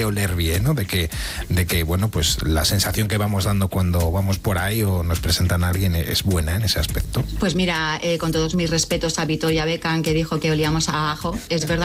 de oler bien, ¿no? De que bueno, pues la sensación que vamos dando cuando vamos por ahí o nos presentan a alguien es buena en ese aspecto. Pues mira, con todos mis respetos a Victoria Beckham, que dijo que olíamos a ajo, es verdad